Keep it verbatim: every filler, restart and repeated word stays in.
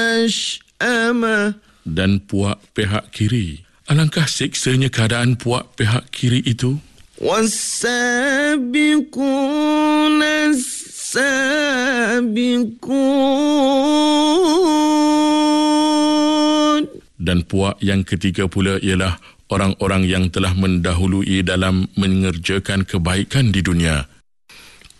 mash'amah. Dan puak pihak kiri. Alangkah siksanya keadaan puak pihak kiri itu. Was-sabiquna as-sabiqun. Dan puak yang ketiga pula ialah orang-orang yang telah mendahului dalam mengerjakan kebaikan di dunia.